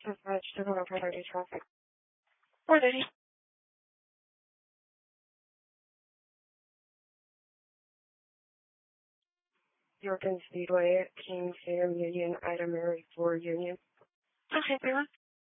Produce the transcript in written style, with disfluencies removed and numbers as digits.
Dispatch to the priority traffic. 4:30. Yorkin Speedway, King, Sam, Union, Ida Mary, 4 Union. Okay, everyone.